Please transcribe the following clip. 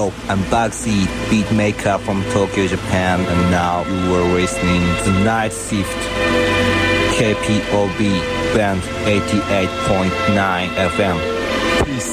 Yo, I'm Bugsy, beatmaker from Tokyo, Japan, and now you are listening to Night Shift, KPOB, Band 88.9 FM. Peace.